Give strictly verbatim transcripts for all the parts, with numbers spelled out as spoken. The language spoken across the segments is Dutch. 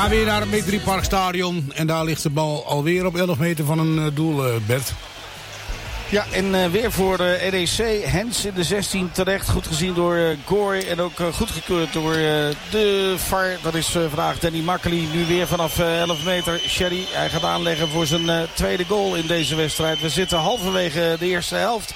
gaan weer naar het Metrieparkstadion. En daar ligt de bal alweer op elf meter van een uh, doel, uh, Bert. Ja, en uh, weer voor uh, R E C. Hens in de zestien terecht. Goed gezien door uh, Goy. En ook uh, goed gekeurd door uh, de V A R. Dat is uh, vandaag Danny Makkely. Nu weer vanaf uh, elf meter. Sherry, hij gaat aanleggen voor zijn uh, tweede goal in deze wedstrijd. We zitten halverwege de eerste helft.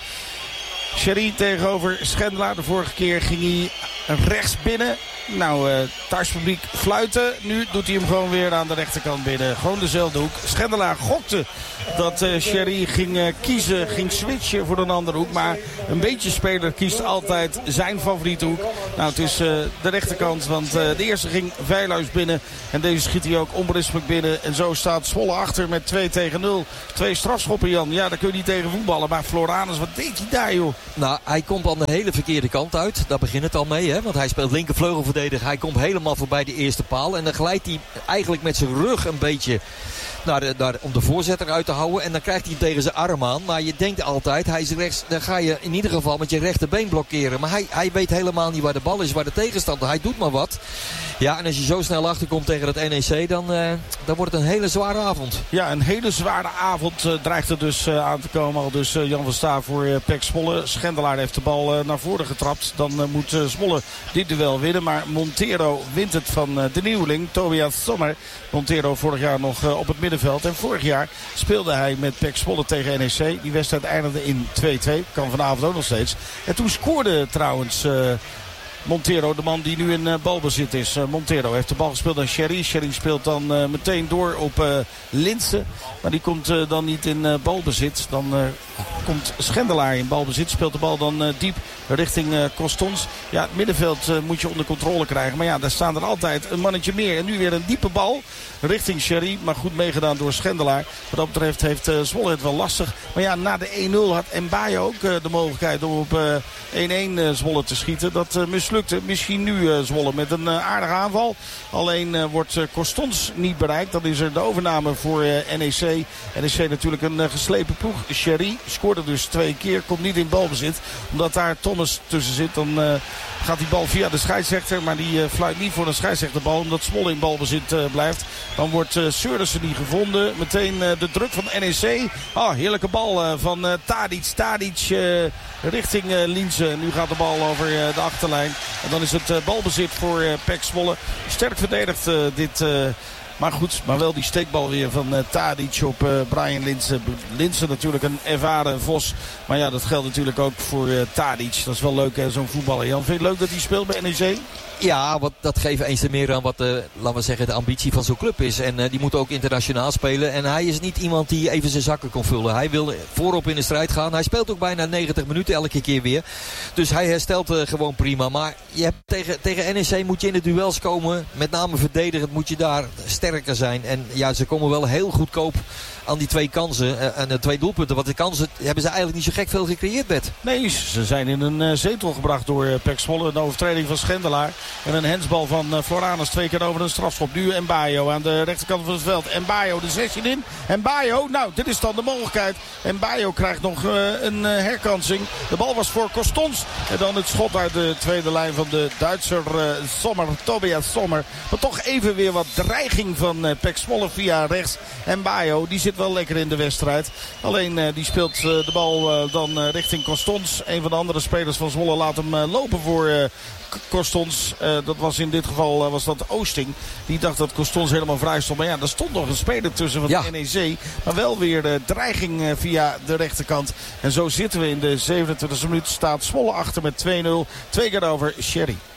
Sherry tegenover Schendelaar. De vorige keer ging hij rechts binnen. Nou, uh, thuispubliek fluiten. Nu doet hij hem gewoon weer aan de rechterkant binnen. Gewoon dezelfde hoek. Schendelaar gokte dat uh, Sherry ging uh, kiezen, ging switchen voor een andere hoek. Maar een beetje speler kiest altijd zijn favoriete hoek. Nou, het is uh, de rechterkant, want uh, de eerste ging Veilhuis binnen. En deze schiet hij ook onberispelijk binnen. En zo staat Zwolle achter met twee tegen nul. Twee strafschoppen, Jan. Ja, daar kun je niet tegen voetballen. Maar Floranus, wat deed hij daar, joh? Nou, hij komt aan de hele verkeerde kant uit. Daar begint het al mee, hè. Want hij speelt linkervleugelverdediger. Hij komt helemaal voorbij de eerste paal. En dan glijdt hij eigenlijk met zijn rug een beetje naar de, naar de, om de voorzet eruit te houden. En dan krijgt hij hem tegen zijn arm aan. Maar je denkt altijd, hij is rechts, dan ga je in ieder geval met je rechterbeen blokkeren. Maar hij, hij weet helemaal niet waar de bal is, waar de tegenstander. Hij doet maar wat. Ja, en als je zo snel achterkomt tegen het N E C, dan, uh, dan wordt het een hele zware avond. Ja, een hele zware avond uh, dreigt er dus uh, aan te komen. Al dus uh, Jan van Staar voor uh, P E C Zwolle. Schendelaar heeft de bal uh, naar voren getrapt. Dan uh, moet uh, Zwolle dit duel winnen. Maar Montero wint het van uh, de nieuweling, Tobias Sommer. Montero vorig jaar nog uh, op het middenveld. En vorig jaar speelde hij met P E C Zwolle tegen N E C. Die wedstrijd eindigde in twee twee. Kan vanavond ook nog steeds. En toen scoorde trouwens Uh, Montero, de man die nu in uh, balbezit is. Uh, Montero heeft de bal gespeeld aan Sherry. Sherry speelt dan uh, meteen door op uh, Linssen. Maar die komt uh, dan niet in uh, balbezit. Dan uh, komt Schendelaar in balbezit. Speelt de bal dan uh, diep richting uh, Costons. Ja, het middenveld uh, moet je onder controle krijgen. Maar ja, daar staan er altijd een mannetje meer. En nu weer een diepe bal richting Sherry. Maar goed meegedaan door Schendelaar. Wat dat betreft heeft uh, Zwolle het wel lastig. Maar ja, na de één nul had Mbaye ook uh, de mogelijkheid om op uh, één één uh, Zwolle te schieten. Dat uh, mislukte. Misschien nu uh, Zwolle met een uh, aardige aanval. Alleen uh, wordt uh, Costons niet bereikt. Dan is er de overname voor uh, N E C. N E C natuurlijk een uh, geslepen ploeg. Sherry scoorde dus twee keer. Komt niet in balbezit. Omdat daar Thomas tussen zit. Dan uh, gaat die bal via de scheidsrechter. Maar die uh, fluit niet voor een scheidsrechterbal. Omdat Zwolle in balbezit uh, blijft. Dan wordt uh, Seurissen niet gevonden. Meteen uh, de druk van N E C. Ah, heerlijke bal uh, van uh, Tadic. Tadic uh, richting uh, Linssen. Nu gaat de bal over uh, de achterlijn. En dan is het uh, balbezit voor uh, P E C Zwolle. Sterk verdedigd uh, dit. Uh, maar goed, maar wel die steekbal weer van uh, Tadic op uh, Brian Linssen. Linssen natuurlijk een ervaren Vos. Maar ja, dat geldt natuurlijk ook voor uh, Tadic. Dat is wel leuk, hè, zo'n voetballer. Jan, vind je het leuk dat hij speelt bij N E C? Ja, wat, dat geeft eens te meer aan wat uh, laten we zeggen, de ambitie van zo'n club is. En uh, die moet ook internationaal spelen. En hij is niet iemand die even zijn zakken kon vullen. Hij wil voorop in de strijd gaan. Hij speelt ook bijna negentig minuten elke keer weer. Dus hij herstelt uh, gewoon prima. Maar je hebt tegen, tegen N E C moet je in de duels komen. Met name verdedigend moet je daar sterker zijn. En ja, ze komen wel heel goedkoop aan die twee kansen. Uh, en de twee doelpunten. Want de kansen hebben ze eigenlijk niet zo gek veel gecreëerd, Bert. Nee, ze zijn in een uh, zetel gebracht door uh, P E C Zwolle. Een overtreding van Schendelaar. En een hensbal van uh, Floranus twee keer over een strafschop. Nu Mbaye aan de rechterkant van het veld. Mbaye de zestien in. Mbaye, nou dit is dan de mogelijkheid. Mbaye krijgt nog uh, een uh, herkansing. De bal was voor Costons. En dan het schot uit de tweede lijn van de Duitser uh, Sommer. Tobias Sommer. Maar toch even weer wat dreiging van uh, P E C Zwolle via rechts. Mbaye die zit wel lekker in de wedstrijd. Alleen uh, die speelt uh, de bal uh, dan uh, richting Costons. Een van de andere spelers van Zwolle laat hem uh, lopen voor Uh, Costons, uh, dat was in dit geval uh, was dat Oosting. Die dacht dat Costons helemaal vrij stond. Maar ja, er stond nog een speler tussen van ja. de N E C. Maar wel weer de dreiging uh, via de rechterkant. En zo zitten we in de zevenentwintigste minuut. Staat Zwolle achter met twee nul. Twee keer over Sherry.